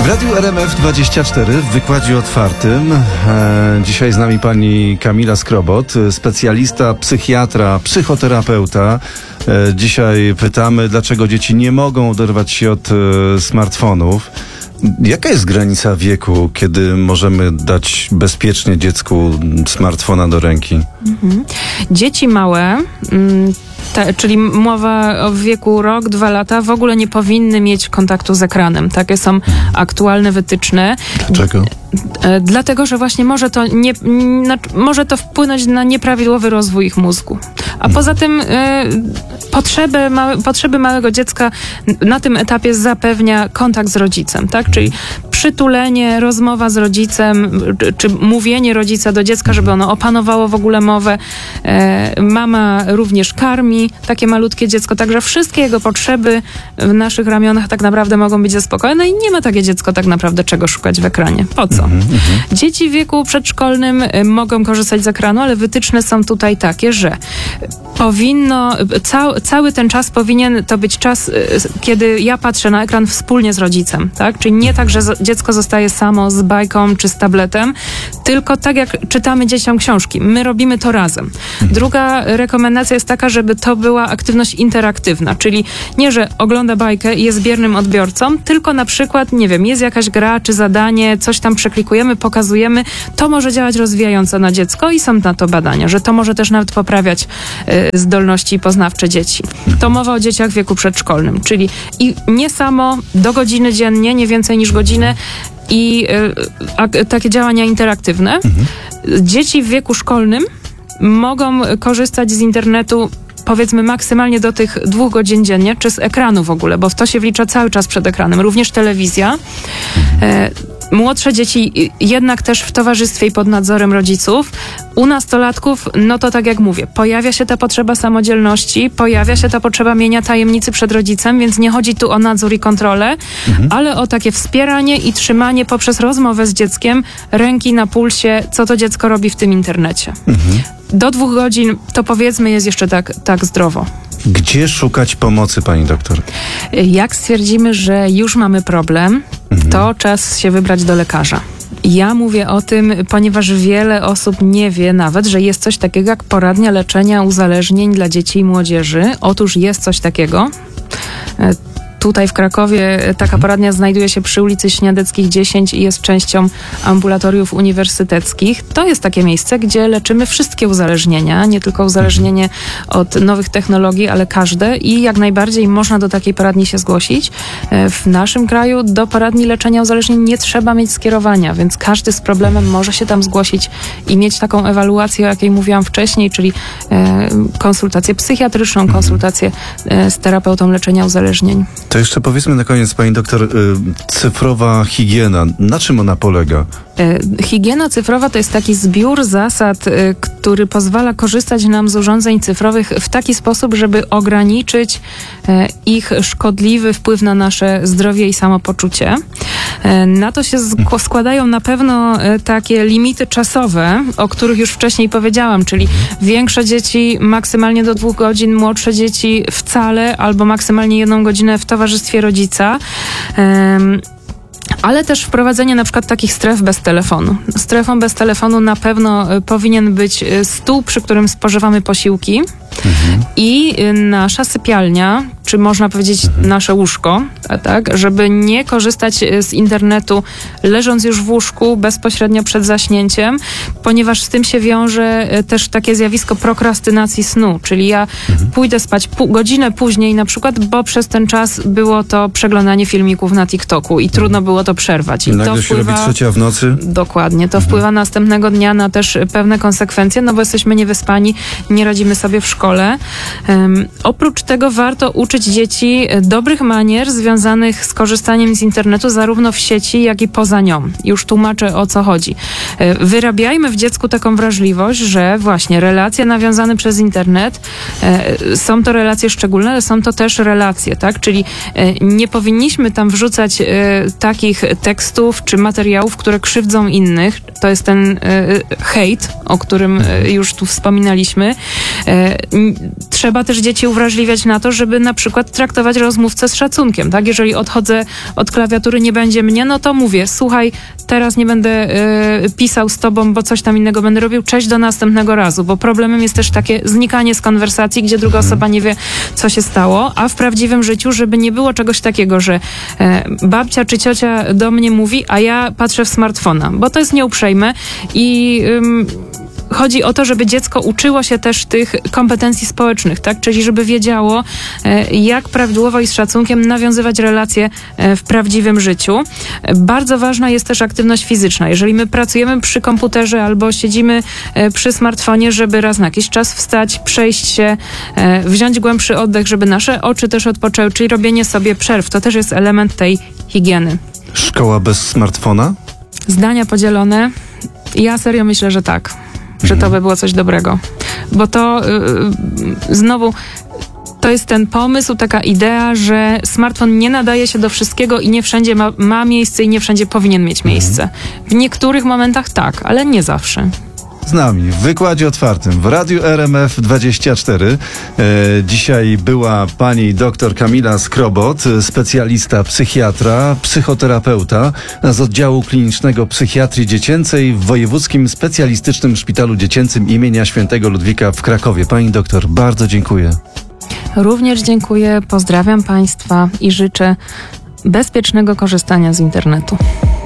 Radiu RMF24 w wykładzie otwartym. Dzisiaj z nami pani Kamila Skrobot, specjalista, psychiatra, psychoterapeuta. Dzisiaj pytamy, dlaczego dzieci nie mogą oderwać się od smartfonów. Jaka jest granica wieku, kiedy możemy dać bezpiecznie dziecku smartfona do ręki? Dzieci małe, czyli mowa o wieku rok, 2 lata, w ogóle nie powinny mieć kontaktu z ekranem. Takie są aktualne wytyczne. Dlaczego? Dlatego, że właśnie może to wpłynąć na nieprawidłowy rozwój ich mózgu. A poza tym potrzeby małego dziecka na tym etapie zapewnia kontakt z rodzicem, tak? Czyli przytulenie, rozmowa z rodzicem, czy mówienie rodzica do dziecka, żeby ono opanowało w ogóle mowę. Mama również karmi takie malutkie dziecko, także wszystkie jego potrzeby w naszych ramionach tak naprawdę mogą być zaspokojone i nie ma takie dziecko tak naprawdę czego szukać w ekranie. Po co? Dzieci w wieku przedszkolnym mogą korzystać z ekranu, ale wytyczne są tutaj takie, że cały ten czas powinien to być czas, kiedy ja patrzę na ekran wspólnie z rodzicem, tak? Czyli nie tak, że dziecko zostaje samo z bajką czy z tabletem, tylko tak jak czytamy dzieciom książki. My robimy to razem. Druga rekomendacja jest taka, żeby to była aktywność interaktywna, czyli nie, że ogląda bajkę i jest biernym odbiorcą, tylko na przykład, nie wiem, jest jakaś gra czy zadanie, coś tam przeklikujemy, pokazujemy, to może działać rozwijająco na dziecko i są na to badania, że to może też nawet poprawiać zdolności poznawcze dzieci. To mowa o dzieciach w wieku przedszkolnym, czyli i nie samo do godziny dziennie, nie więcej niż godzinę i takie działania interaktywne. Dzieci w wieku szkolnym mogą korzystać z internetu powiedzmy maksymalnie do tych 2 godzin dziennie, czy z ekranu w ogóle, bo w to się wlicza cały czas przed ekranem, również telewizja. Młodsze dzieci jednak też w towarzystwie i pod nadzorem rodziców. U nastolatków, no to tak jak mówię, pojawia się ta potrzeba samodzielności, pojawia się ta potrzeba mienia tajemnicy przed rodzicem, więc nie chodzi tu o nadzór i kontrolę, ale o takie wspieranie i trzymanie poprzez rozmowę z dzieckiem ręki na pulsie, co to dziecko robi w tym internecie. Do 2 godzin to powiedzmy jest jeszcze tak zdrowo. Gdzie szukać pomocy, pani doktor? Jak stwierdzimy, że już mamy problem, to czas się wybrać do lekarza. Ja mówię o tym, ponieważ wiele osób nie wie nawet, że jest coś takiego jak poradnia leczenia uzależnień dla dzieci i młodzieży. Otóż jest coś takiego. Tutaj w Krakowie taka poradnia znajduje się przy ulicy Śniadeckich 10 i jest częścią ambulatoriów uniwersyteckich. To jest takie miejsce, gdzie leczymy wszystkie uzależnienia, nie tylko uzależnienie od nowych technologii, ale każde i jak najbardziej można do takiej poradni się zgłosić. W naszym kraju do poradni leczenia uzależnień nie trzeba mieć skierowania, więc każdy z problemem może się tam zgłosić i mieć taką ewaluację, o jakiej mówiłam wcześniej, czyli konsultację psychiatryczną, konsultację z terapeutą leczenia uzależnień. To jeszcze powiedzmy na koniec, pani doktor, cyfrowa higiena. Na czym ona polega? Higiena cyfrowa to jest taki zbiór zasad, który pozwala korzystać nam z urządzeń cyfrowych w taki sposób, żeby ograniczyć ich szkodliwy wpływ na nasze zdrowie i samopoczucie. Na to się składają na pewno takie limity czasowe, o których już wcześniej powiedziałam, czyli większe dzieci maksymalnie do 2 godzin, młodsze dzieci wcale albo maksymalnie 1 godzinę w towarzystwie rodzica. Ale też wprowadzenie na przykład takich stref bez telefonu. Strefą bez telefonu na pewno powinien być stół, przy którym spożywamy posiłki i nasza sypialnia, czy można powiedzieć nasze łóżko, tak, żeby nie korzystać z internetu leżąc już w łóżku bezpośrednio przed zaśnięciem, ponieważ z tym się wiąże też takie zjawisko prokrastynacji snu, czyli ja pójdę spać godzinę później na przykład, bo przez ten czas było to przeglądanie filmików na TikToku i trudno było to przerwać. I nagle to się robi 3:00 w nocy? Dokładnie. To wpływa następnego dnia na też pewne konsekwencje, no bo jesteśmy niewyspani, nie radzimy sobie w szkole. Oprócz tego warto uczyć dzieci dobrych manier związanych z korzystaniem z internetu zarówno w sieci, jak i poza nią. Już tłumaczę, o co chodzi. Wyrabiajmy w dziecku taką wrażliwość, że właśnie relacje nawiązane przez internet są to relacje szczególne, ale są to też relacje, tak? Czyli nie powinniśmy tam wrzucać takich tekstów czy materiałów, które krzywdzą innych. To jest ten hejt, o którym już tu wspominaliśmy. Trzeba też dzieci uwrażliwiać na to, żeby na przykład traktować rozmówcę z szacunkiem, tak? Jeżeli odchodzę od klawiatury, nie będzie mnie, no to mówię, słuchaj, teraz nie będę pisał z tobą, bo coś tam innego będę robił, cześć, do następnego razu, bo problemem jest też takie znikanie z konwersacji, gdzie druga osoba nie wie, co się stało, a w prawdziwym życiu, żeby nie było czegoś takiego, że babcia czy ciocia do mnie mówi, a ja patrzę w smartfona, bo to jest nieuprzejme i chodzi o to, żeby dziecko uczyło się też tych kompetencji społecznych, tak? Czyli żeby wiedziało, jak prawidłowo i z szacunkiem nawiązywać relacje w prawdziwym życiu. Bardzo ważna jest też aktywność fizyczna. Jeżeli my pracujemy przy komputerze albo siedzimy przy smartfonie, żeby raz na jakiś czas wstać, przejść się, wziąć głębszy oddech, żeby nasze oczy też odpoczęły, czyli robienie sobie przerw. To też jest element tej higieny. Szkoła bez smartfona? Zdania podzielone. Ja serio myślę, że tak. Że to by było coś dobrego. Bo to znowu to jest ten pomysł, taka idea, że smartfon nie nadaje się do wszystkiego i nie wszędzie ma miejsce i nie wszędzie powinien mieć miejsce. W niektórych momentach tak, ale nie zawsze. Z nami w wykładzie otwartym w Radiu RMF24. Dzisiaj była pani dr Kamila Skrobot, specjalista psychiatra, psychoterapeuta z oddziału klinicznego psychiatrii dziecięcej w Wojewódzkim Specjalistycznym Szpitalu Dziecięcym imienia Świętego Ludwika w Krakowie. Pani doktor, bardzo dziękuję. Również dziękuję, pozdrawiam państwa i życzę bezpiecznego korzystania z internetu.